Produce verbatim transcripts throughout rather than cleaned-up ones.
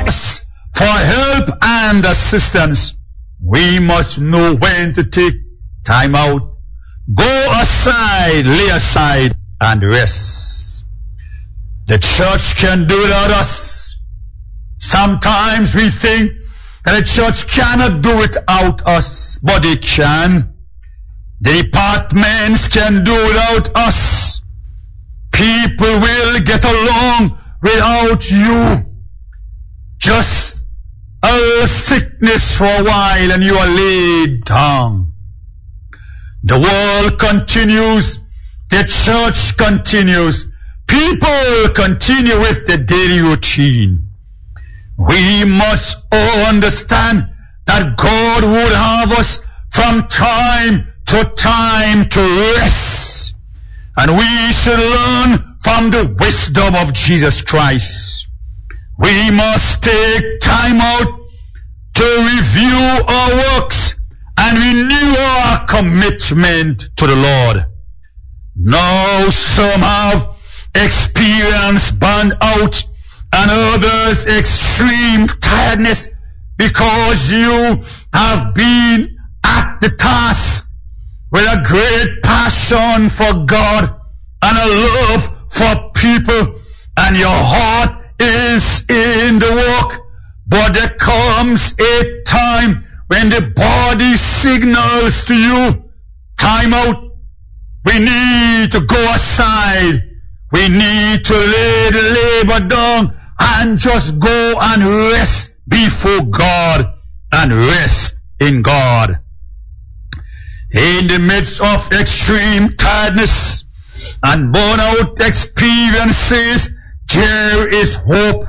us for help and assistance, we must know when to take time out, go aside, lay aside, and rest. The church can do without us. Sometimes we think that the church cannot do without us, but it can. The departments can do without us. People will get along without you. Just a little sickness for a while and you are laid down. The world continues. The church continues. People continue with the daily routine. We must all understand that God would have us from time to time to rest. And we should learn from the wisdom of Jesus Christ. We must take time out to review our works and renew our commitment to the Lord. Now some have experienced burnout and others extreme tiredness because you have been at the task with a great passion for God and a love for people, and your heart is in the work. But there comes a time when the body signals to you, time out. We need to go aside. We need to lay the labor down and just go and rest before God and rest in God. In the midst of extreme tiredness and burnout experiences, there is hope.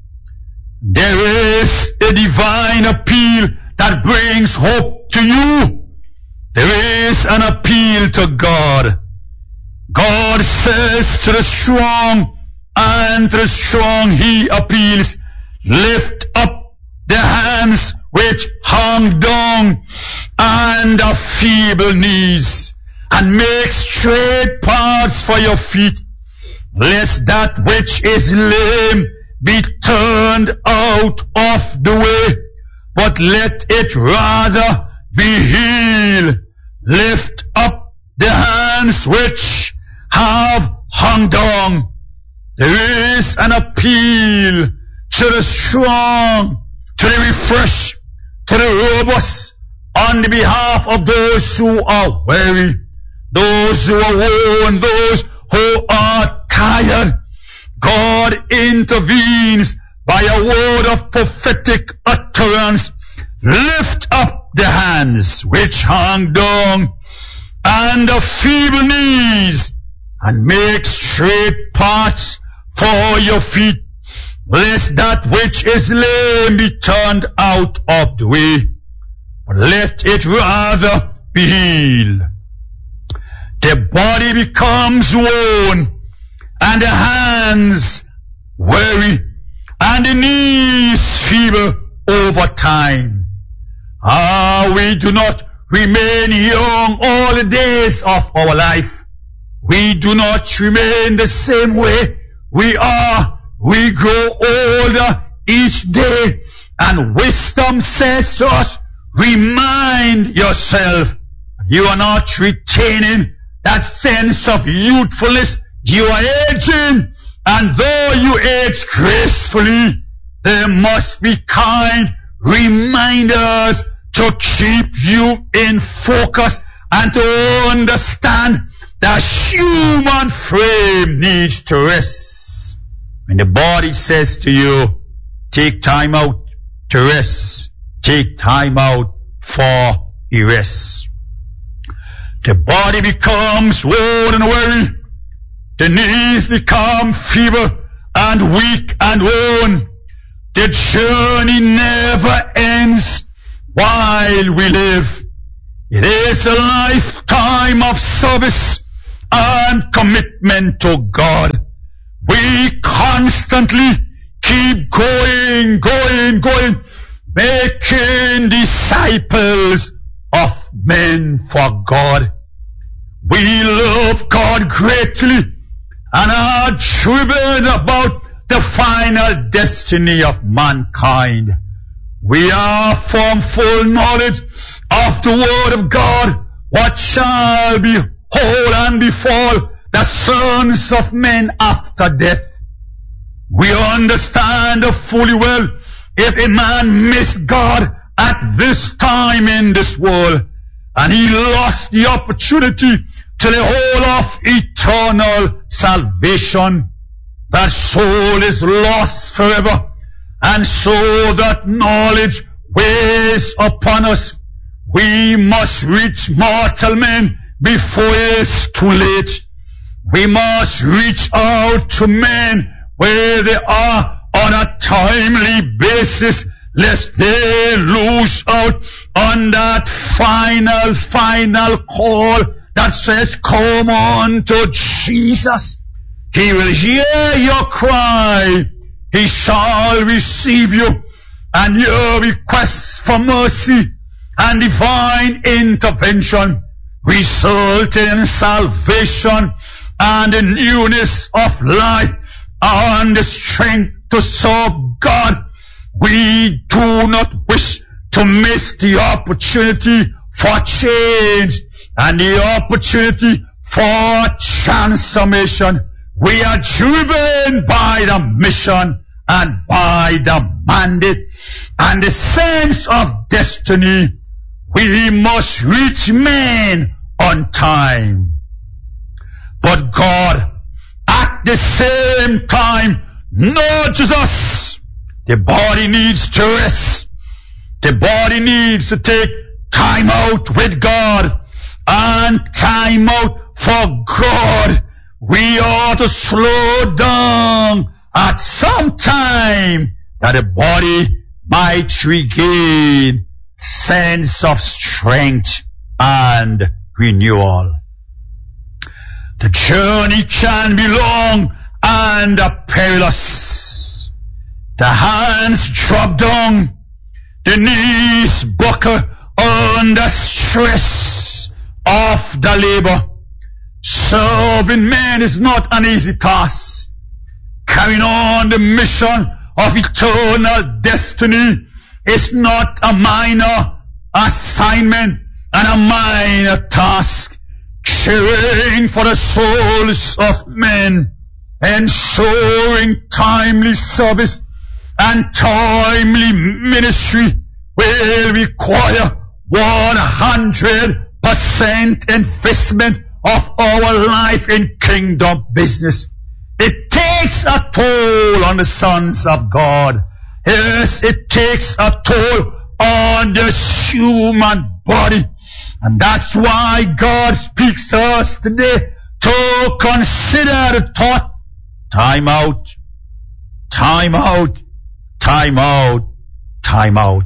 There is a divine appeal that brings hope to you. There is an appeal to God. God says to the strong, and to the strong He appeals, lift up the hands which hang down and the feeble knees, and make straight paths for your feet, lest that which is lame be turned out of the way, but let it rather be healed. Lift up the hands which have hung down. There is an appeal to the strong, to the refreshed, to the robust, on the behalf of those who are weary, those who are worn, those who are tired. God intervenes by a word of prophetic utterance. Lift up the hands which hang down and the feeble knees, and make straight paths for your feet, lest that which is lame be turned out of the way, but let it rather be healed. The body becomes worn, and the hands weary, and the knees feeble over time. Ah, we do not remain young all the days of our life. We do not remain the same way we are. We grow older each day, and wisdom says to us, remind yourself you are not retaining that sense of youthfulness. You are aging, and though you age gracefully, there must be kind reminders to keep you in focus and to understand the human frame needs to rest. When the body says to you, take time out to rest, take time out for a rest. The body becomes worn and weary. The knees become feeble and weak and worn. The journey never ends while we live. It is a lifetime of service and commitment to God. We constantly keep going, going, going, making disciples of men for God. We love God greatly and are driven about the final destiny of mankind. We are from full knowledge of the word of God, what shall be whole and befall the sons of men after death. We understand fully well, if a man miss God at this time in this world, and he lost the opportunity to the whole of eternal salvation, that soul is lost forever. And so that knowledge weighs upon us. We must reach mortal men before it's too late. We must reach out to men where they are on a timely basis, lest they lose out on that final, final call that says, come on to Jesus. He will hear your cry. He shall receive you, and your requests for mercy and divine intervention result in salvation and the newness of life and the strength to serve God. We do not wish to miss the opportunity for change and the opportunity for transformation. We are driven by the mission and by the mandate and the sense of destiny. We must reach men on time. But God, at the same time, nudges us. The body needs to rest. The body needs to take time out with God and time out for God. We ought to slow down at some time that the body might regain sense of strength and renewal. The journey can be long and perilous. The hands drop down, the knees buckle under stress of the labor. Serving men is not an easy task. Carrying on the mission of eternal destiny is not a minor assignment and a minor task. Caring for the souls of men, ensuring timely service and timely ministry will require one hundred percent investment of our life in kingdom business. It takes a toll on the sons of God. Yes, it takes a toll on the human body. And that's why God speaks to us today to consider the thought, time out, time out, time out, time out.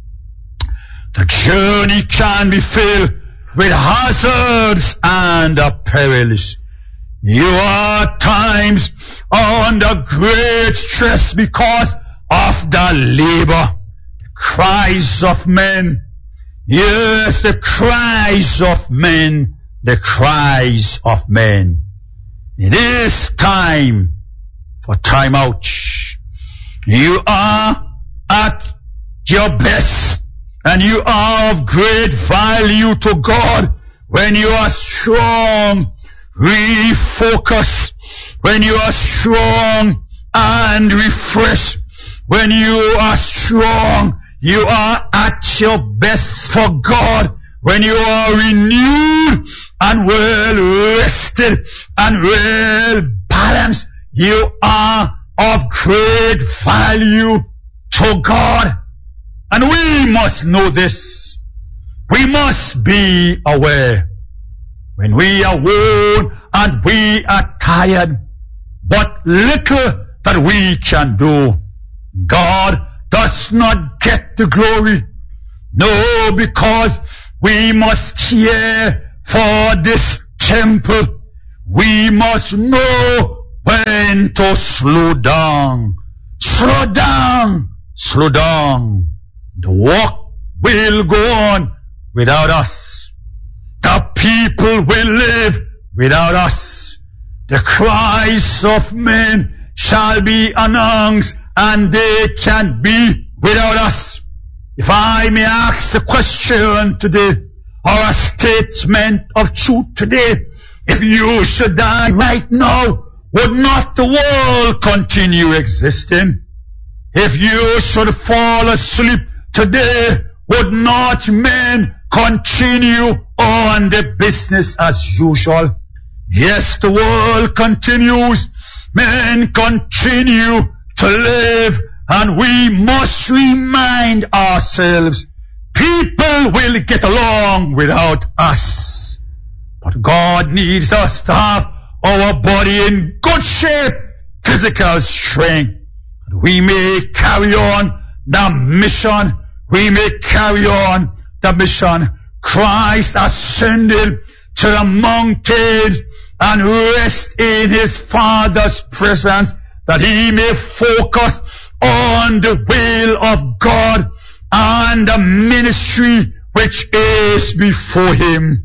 The journey can be filled with hazards and perils. You are at times under great stress because of the labor, the cries of men. Yes, the cries of men, the cries of men. It is time for time out. You are at your best, and you are of great value to God when you are strong. Refocus when you are strong and refreshed. When you are strong, you are at your best for God. When you are renewed and well rested and well balanced, you are of great value to God. And we must know this. We must be aware. When we are worn and we are tired, but little that we can do, God does not get the glory. No, because we must care for this temple. We must know when to slow down. Slow down. Slow down. The work will go on without us. The people will live without us. The cries of men shall be announced, and they can be without us. If I may ask a question today, or a statement of truth today, if you should die right now, would not the world continue existing? If you should fall asleep today, would not men continue on the business as usual? Yes, the world continues. Men continue to live, and we must remind ourselves, people will get along without us. But God needs us to have our body in good shape, physical strength. We may carry on the mission. We may carry on the mission. Christ ascended to the mountains and rest in his Father's presence, that he may focus on the will of God and the ministry which is before him.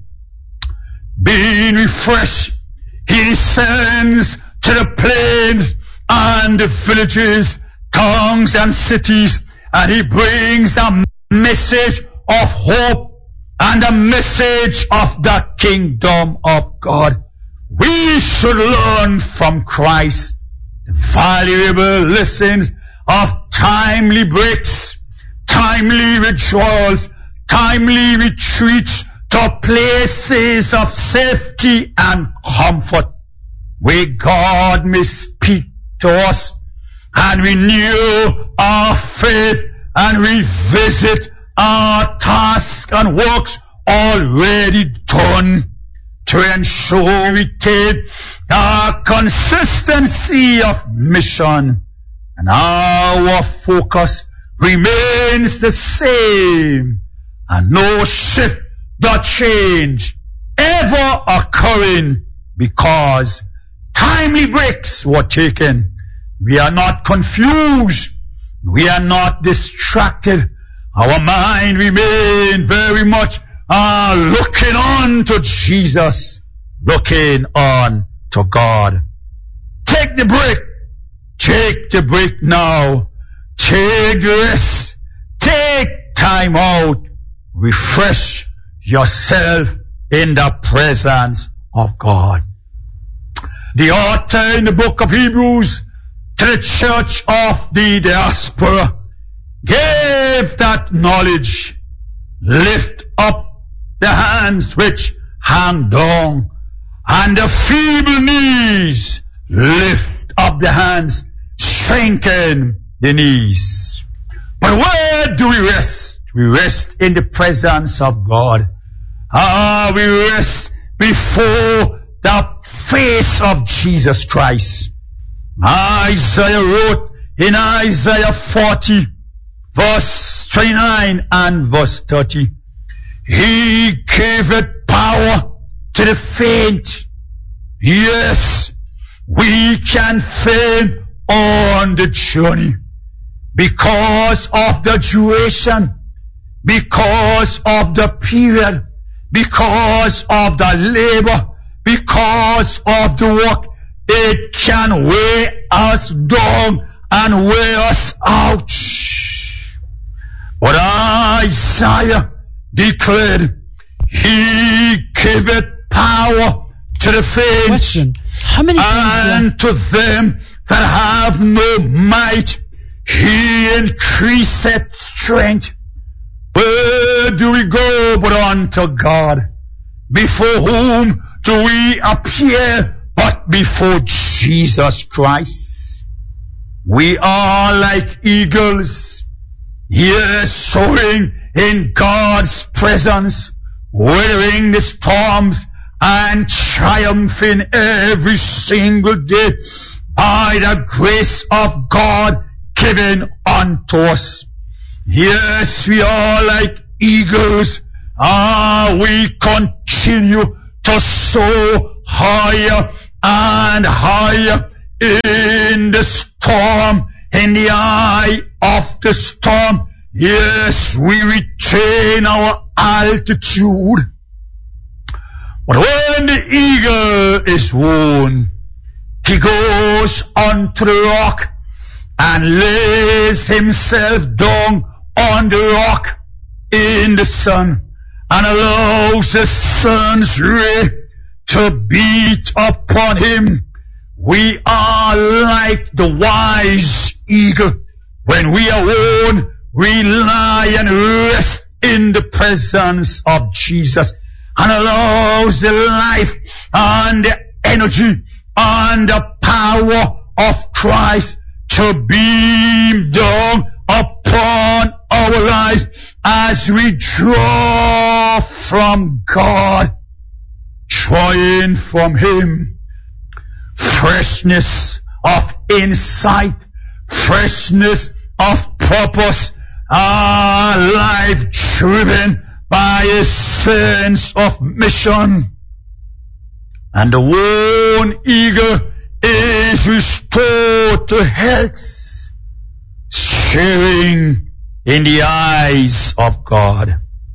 Being refreshed, he descends to the plains and the villages, towns and cities, and he brings a message of hope and a message of the kingdom of God. We should learn from Christ the valuable lessons of timely breaks, timely withdrawals, timely retreats to places of safety and comfort, where God may speak to us and renew our faith and revisit our tasks and works already done, to ensure we retain our consistency of mission, and our focus remains the same, and no shift nor change ever occurring because timely breaks were taken. We are not confused. We are not distracted. Our mind remains very much uh, looking on to Jesus, looking on to God. Take the break. Take the break now. Take the rest. Take time out. Refresh yourself in the presence of God. The author in the book of Hebrews to the church of the diaspora gave that knowledge. Lift up the hands which hang down, and the feeble knees. Lift up the hands, strengthen the knees. But where do we rest? We rest in the presence of God. Ah, we rest before the face of Jesus Christ. Isaiah wrote in Isaiah forty, verse twenty-nine and verse thirty, he giveth power to the faint. Yes, we can faint on the journey because of the duration, because of the period, because of the labor, because of the work. It can weigh us down and weigh us out. But Isaiah declared, he giveth power to the faint. Question. How many times and to them that have no might, he increaseth strength. Where do we go but unto God? Before whom do we appear but before Jesus Christ? We are like eagles, yes, soaring in God's presence, weathering the storms and triumphing every single day by the grace of God given unto us. Yes, we are like eagles. Ah, we continue to soar higher and higher in the storm, in the eye of the storm. Yes, we retain our altitude. But when the eagle is worn, he goes onto the rock and lays himself down on the rock in the sun and allows the sun's ray to beat upon him. We are like the wise eagle. When we are worn, we lie and rest in the presence of Jesus and allows the life and the energy and the power of Christ to beam down upon our lives as we draw from God, drawing from Him freshness of insight, freshness of purpose, our life driven by a sense of mission. And the worn eagle is restored to health, sharing in the eyes of God.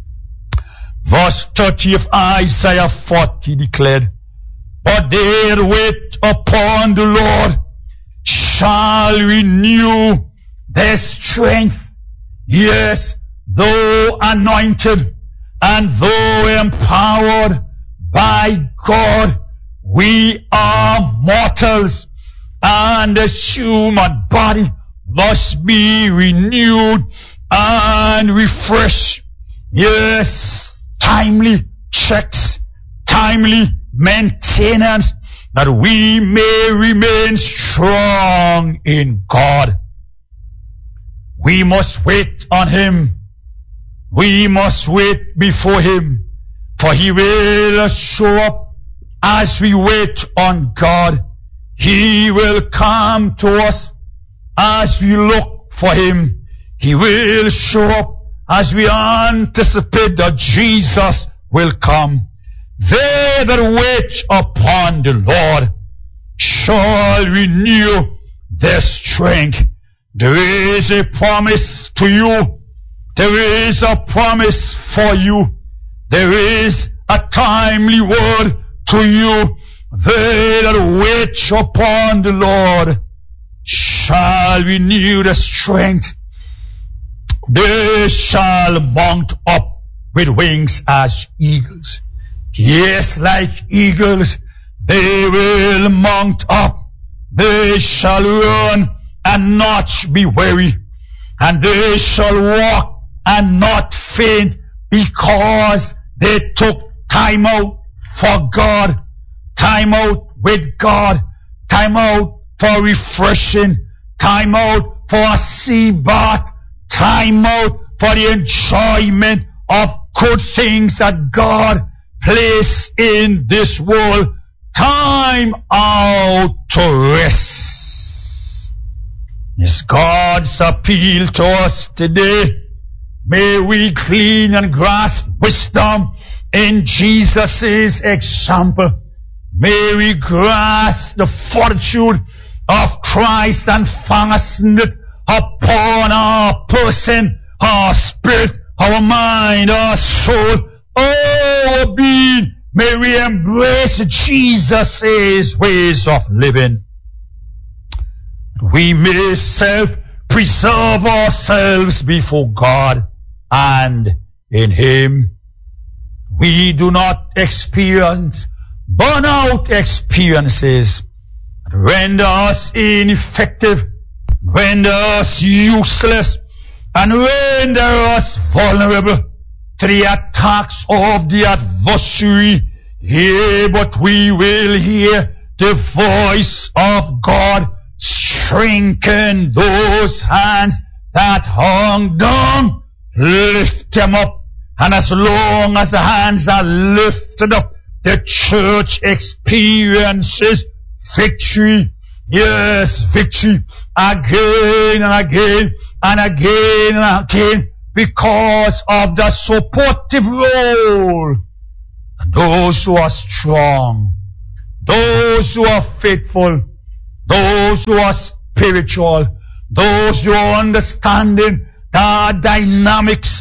Verse thirty of Isaiah forty declared, but they that wait upon the Lord shall renew their strength. Yes, though anointed and though empowered by God, we are mortals, and the human body must be renewed and refreshed. Yes, timely checks, timely maintenance, that we may remain strong in God. We must wait on Him. We must wait before Him, for He will show up. As we wait on God, He will come to us. As we look for Him, He will show up. As we anticipate that Jesus will come. They that wait upon the Lord shall renew their strength. There is a promise to you. There is a promise for you. There is a timely word to you. They that wait upon the Lord shall renew their strength. They shall mount up with wings as eagles. Yes, like eagles, they will mount up. They shall run and not be weary. And they shall walk and not faint, because they took time out for God, time out with God, time out for refreshing, time out for a sea bath, time out for the enjoyment of good things that God placed in this world, time out to rest. Is God's appeal to us today. May we glean and grasp wisdom in Jesus' example. May we grasp the fortitude of Christ and fasten it upon our person, our spirit, our mind, our soul, our being. May we embrace Jesus' ways of living. We may self-preserve ourselves before God and in Him. We do not experience burnout experiences that render us ineffective, render us useless, and render us vulnerable to the attacks of the adversary. Yea, but we will hear the voice of God strengthen those hands that hung down. Lift them up. And as long as the hands are lifted up, the church experiences victory. Yes, victory. Again and again and again and again, because of the supportive role. And those who are strong, those who are faithful, those who are spiritual, those who are understanding the dynamics